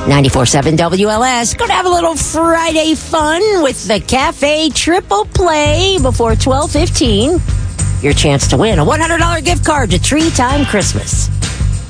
94.7 WLS. Going to have a little Friday fun with the Cafe Triple Play before 12:15. Your chance to win a $100 gift card to Tree Time Christmas.